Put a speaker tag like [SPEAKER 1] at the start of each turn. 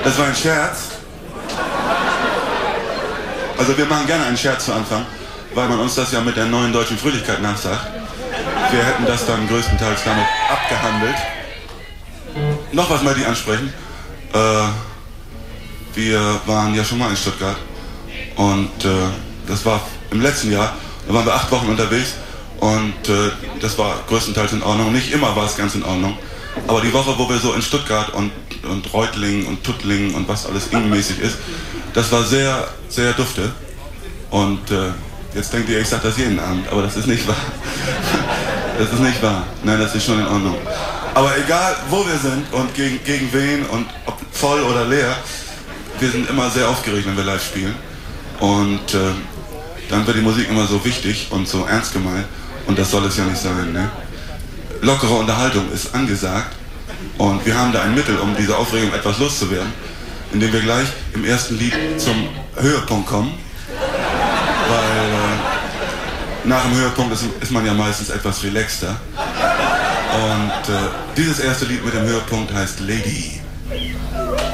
[SPEAKER 1] Das war ein Scherz. Also wir machen gerne einen Scherz zu Anfang, weil man uns das ja mit der neuen deutschen Fröhlichkeit nachsagt. Wir hätten das dann größtenteils damit abgehandelt. Noch was möchte ich ansprechen. Wir waren ja schon mal in Stuttgart und das war im letzten Jahr. Da waren wir 8 Wochen unterwegs und das war größtenteils in Ordnung. Nicht immer war es ganz in Ordnung. Aber die Woche, wo wir so in Stuttgart und Reutlingen und Tuttlingen und was alles innenmäßig ist, das war sehr, sehr dufte. Und jetzt denkt ihr, ich sage das jeden Abend, aber das ist nicht wahr. Das ist nicht wahr. Nein, das ist schon in Ordnung. Aber egal, wo wir sind und gegen wen und ob voll oder leer, wir sind immer sehr aufgeregt, wenn wir live spielen. Und dann wird die Musik immer so wichtig und so ernst gemeint. Und das soll es ja nicht sein, ne? Lockere Unterhaltung ist angesagt. Und wir haben da ein Mittel, um diese Aufregung etwas loszuwerden, indem wir gleich im ersten Lied zum Höhepunkt kommen. Weil nach dem Höhepunkt ist man ja meistens etwas relaxter. Und dieses erste Lied mit dem Höhepunkt heißt Lady.